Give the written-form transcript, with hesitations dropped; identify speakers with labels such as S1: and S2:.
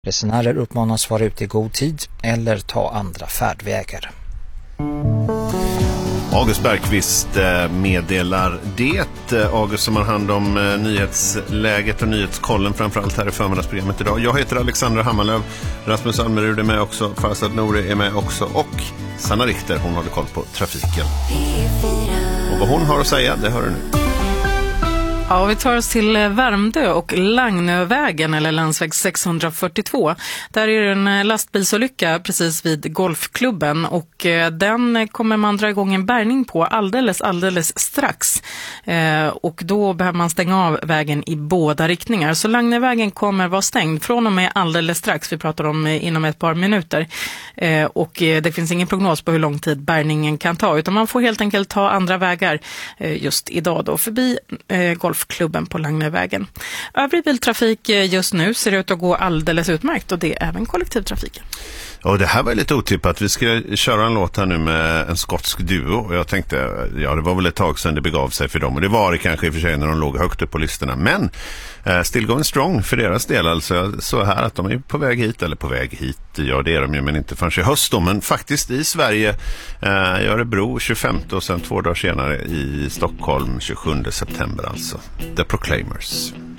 S1: Resenärer uppmanas vara ute i god tid eller ta andra färdvägar.
S2: August Bergqvist meddelar det. August som har hand om nyhetsläget och nyhetskollen framförallt här i förmiddagsprogrammet idag. Jag heter Alexandra Hammarlöv. Rasmus Almerud är med också. Farsad Nouri är med också. Och Sanna Richter, hon håller koll på trafiken. Och vad hon har att säga, det hör du nu.
S3: Ja, vi tar oss till Värmdö och Lagnövägen eller landsväg 642. Där är det en lastbilsolycka precis vid golfklubben och den kommer man dra igång en bärgning på alldeles strax. Och då behöver man stänga av vägen i båda riktningar. Så Lagnövägen kommer vara stängd från och med alldeles strax. Vi pratar om inom ett par minuter. Och det finns ingen prognos på hur lång tid bärgningen kan ta utan man får helt enkelt ta andra vägar just idag då förbi golfklubben på Lagnövägen. Övrig biltrafik just nu ser ut att gå alldeles utmärkt och det är även kollektivtrafiken.
S2: Och det här var lite otippat. Vi ska köra en låt här nu med en skotsk duo och jag tänkte, ja det var väl ett tag sedan det begav sig för dem och det var det kanske i och för sig när de låg högt upp på listorna, men still going strong för deras del. Alltså så här att de är på väg hit, ja det är de ju men inte förrän i höst då, men faktiskt i Sverige i Örebro 25 och sen 2 dagar senare i Stockholm 27 september alltså. The Proclaimers.